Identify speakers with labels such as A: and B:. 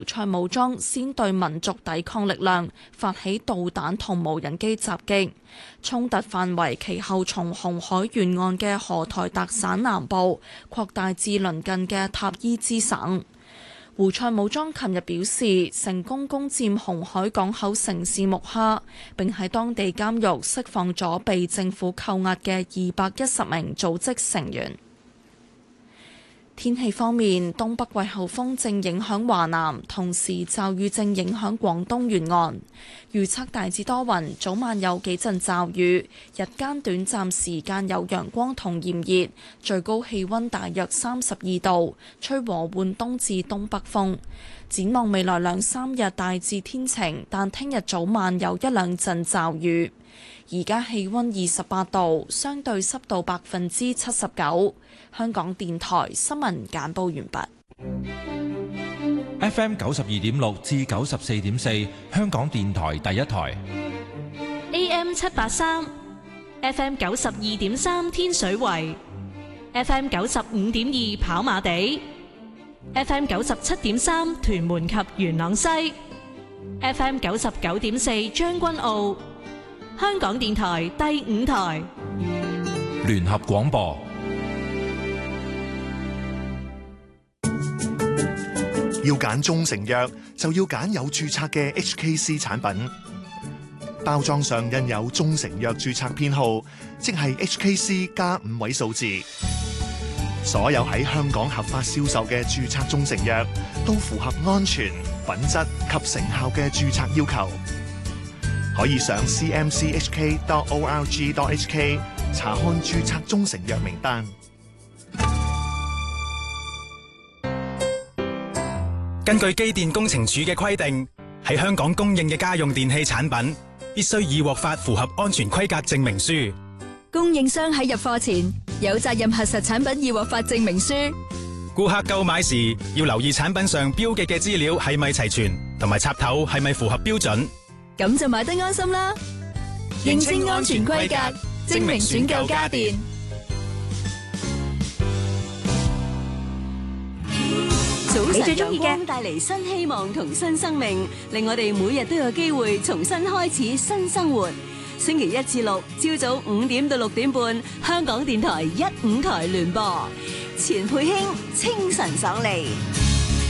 A: 塞武裝先對民族抵抗力量發起導彈同無人機襲擊，衝突範圍其後從紅海沿岸嘅荷台達省南部擴大至鄰近嘅塔伊茲省。胡塞武裝琴日表示，成功攻佔紅海港口城市木哈，並喺當地監獄釋放咗被政府扣押嘅210名組織成員。天氣方面，東北季候風正影響華南，同時驟雨正影響廣東沿岸。預測大致多雲，早晚有幾陣驟雨，日間短暫時間有陽光同炎熱，最高氣溫大約32度，吹和緩東至東北風。展望未來2-3日大致天晴，但聽日早晚有一兩陣驟雨。而家氣溫28度，相對濕度79%。香港電台新聞簡報完畢。
B: FM 92.6至94.4，香港電台第一台。
C: AM 783 ，FM 92.3天水圍，FM 95.2跑馬地，FM 97.3屯門及元朗西，FM 99.4將軍澳。香港電台第5台
B: 聯合廣播。
D: 要揀中成藥，就要揀有註冊嘅 HKC 產品。包裝上印有中成藥註冊編號，即係 HKC 加5位數字。所有喺香港合法銷售嘅註冊中成藥，都符合安全、品質及成效嘅註冊要求。可以上 cmchk.org.hk 查看註冊中成藥名單。
E: 根據機電工程署嘅規定，喺香港供應嘅家用電器產品必須已獲發符合安全規格證明書。
F: 供應商喺入貨前有責任核實產品已獲發證明書。
E: 顧客購買時要留意產品上標記嘅資料係咪齊全，同埋插頭係咪符合標準。
F: 咁就買得安心啦！認清安全規格，證明選購家電。
G: 早晨陽光帶嚟新希望同新生命，令我哋每日都有機會重新開始新生活。星期1至6，朝早5點到6點半，香港電台1、5台聯播。錢佩卿清晨爽利。